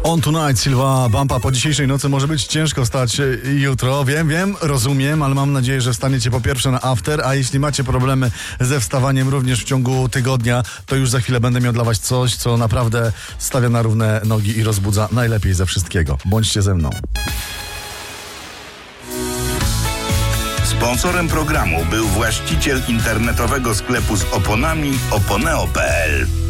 On Tonight, Silva Bumpa. Po dzisiejszej nocy może być ciężko wstać jutro. Wiem, rozumiem, ale mam nadzieję, że wstaniecie po pierwsze na after, a jeśli macie problemy ze wstawaniem również w ciągu tygodnia, to już za chwilę będę miał dla was coś, co naprawdę stawia na równe nogi i rozbudza najlepiej ze wszystkiego. Bądźcie ze mną. Sponsorem programu był właściciel internetowego sklepu z oponami oponeo.pl.